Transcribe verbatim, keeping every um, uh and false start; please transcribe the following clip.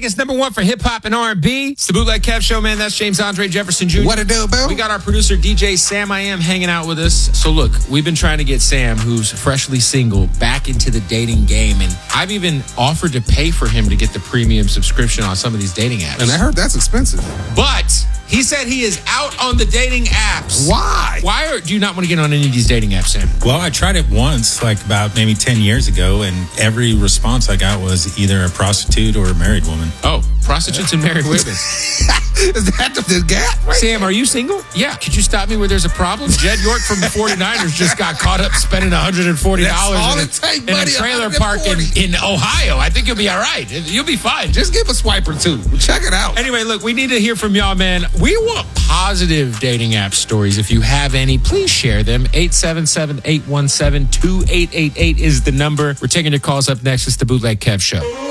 Vegas, number one for hip-hop and R and B. It's the Bootleg Kev Show, man. That's James Andre Jefferson Junior What it do, Bill? We got our producer, D J Sam I Am, hanging out with us. So, look, we've been trying to get Sam, who's freshly single, back into the dating game. And I've even offered to pay for him to get the premium subscription on some of these dating apps. And I heard that's expensive. But he said he is out on the dating apps. Why? Why are, do you not want to get on any of these dating apps, Sam? Well, I tried it once, like about maybe ten years ago, and every response I got was either a prostitute or a married woman. Oh, prostitutes and married women. Is that the, the gap? Right? Sam, are you single? Yeah. Could you stop me where there's a problem? Jed York from the forty-niners just got caught up spending one hundred forty dollars That's all in, a, it take, in a buddy, trailer park in, in Ohio. I think you'll be all right. You'll be fine. Just give a swipe or two. Check it out. Anyway, look, we need to hear from y'all, man. We want positive dating app stories. If you have any, please share them. eight seven seven, eight one seven, two eight eight eight is the number. We're taking your calls up next. It's the Bootleg Kev Show.